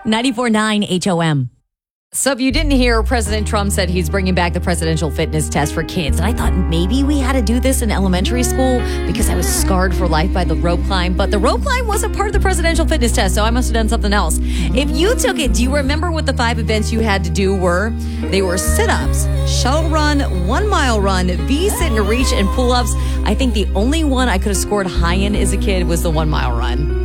94.9 HOM. So if you didn't hear, President Trump said he's bringing back the presidential fitness test for kids. And I thought maybe we had to do this in elementary school because I was scarred for life by the rope climb. But the rope climb wasn't part of the presidential fitness test, so I must have done something else. If you took it, do you remember what the 5 events you had to do were? They were sit-ups, shuttle run, 1 mile run, V sit and reach, and pull-ups. I think the only one I could have scored high in as a kid was the 1 mile run.